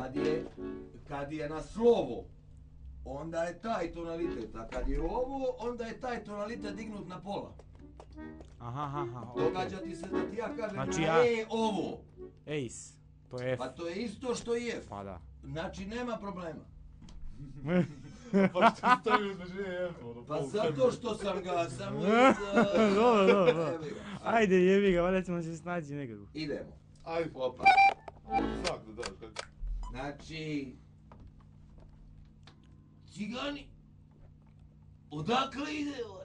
Kad je na slovo, onda je taj tonalitet, a kad je ovo, onda je taj tonalitet dignut na pola. Aha, Događa ti se da ti ja kažem znači na ovo. Ace, to je F. Pa to je isto što i F. Pa da. Znači nema problema. Pa što stavio između F, ono, Pa zato što sam ga samo... Dobro. Ajde jebi ga, valjda ćemo se snaći nekako. Idemo. Ajde. Opa. Znak da daš, kako? Znači... Cigani... Odakle ide